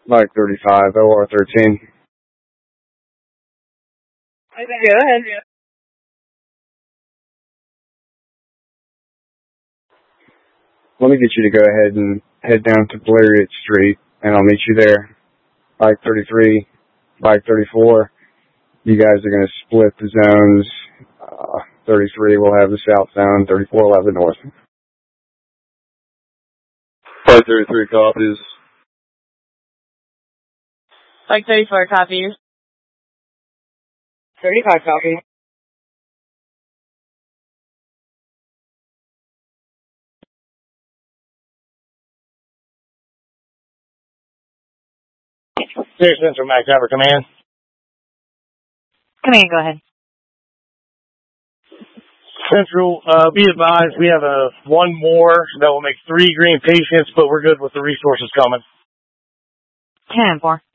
Mike 35, OR 13. Go ahead. Let me get you to go ahead and head down to Blariot Street, and I'll meet you there. Bike 33, Bike 34. You guys are going to split the zones. 33 will have the south zone, 34 will have the north. Bike 33 copies. Bike 34 copies. 35 copies. Sirius Central, Max Ever, command. Command, go ahead. Central, be advised, we have one more that will make 3 green patients, but we're good with the resources coming. 10-4.